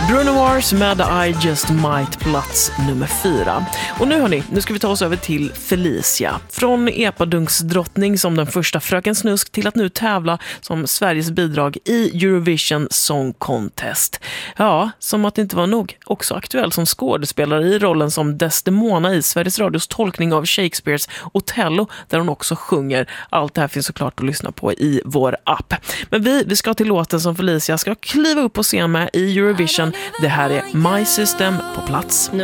Bruno Mars med I Just Might, plats nummer 4. Och nu ska vi ta oss över till Felicia. Från epadunksdrottning som den första Fröken Snusk till att nu tävla som Sveriges bidrag i Eurovision Song Contest. Ja, som att det inte var nog. Också aktuell som skådespelare i rollen som Desdemona i Sveriges Radios tolkning av Shakespeares Othello, där hon också sjunger. Allt det här finns såklart att lyssna på i vår app. Men vi ska till låten som Felicia ska kliva upp och se med i Eurovision. Det här är My System på plats